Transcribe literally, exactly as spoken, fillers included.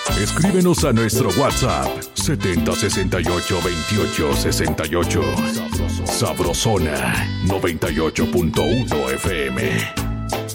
Escríbenos a nuestro WhatsApp setenta sesenta y ocho veintiocho sesenta y ocho. Sabrosona noventa y ocho punto uno F M.